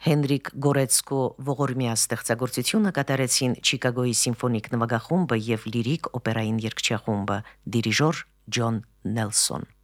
Հենրիկ Գորեցկո ողորմյա ստեղծագործությունը կատարեցին Չիկագոյի սիմֆոնիկ նվագախումբը եւ լիրիկ օպերային երգչախումբը, դիրիժոր Ջոն Նելսոն։